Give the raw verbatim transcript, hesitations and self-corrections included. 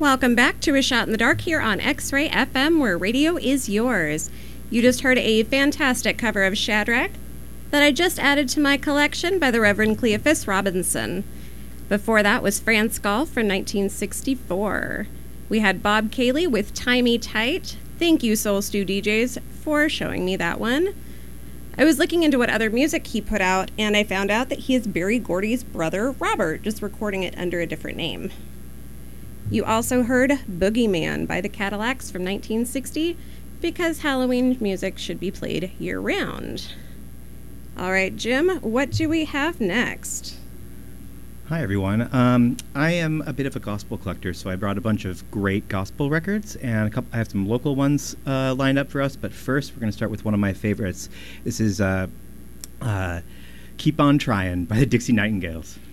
Welcome back to A Shot in the Dark here on X-Ray F M, where radio is yours. You just heard a fantastic cover of Shadrach that I just added to my collection by the Reverend Cleophas Robinson. Before that was France Gall from nineteen sixty-four. We had Bob Cayley with Tie Me Tight. Thank you, Soul Stew D Js, for showing me that one. I was looking into what other music he put out, and I found out that he is Berry Gordy's brother, Robert, just recording it under a different name. You also heard Boogeyman by the Cadillacs from nineteen sixty, because Halloween music should be played year-round. All right, Jim, what do we have next? Hi, everyone. Um, I am a bit of a gospel collector, so I brought a bunch of great gospel records, and a couple, I have some local ones uh, lined up for us, but first we're going to start with one of my favorites. This is uh, uh, Keep On Trying by the Dixie Nightingales.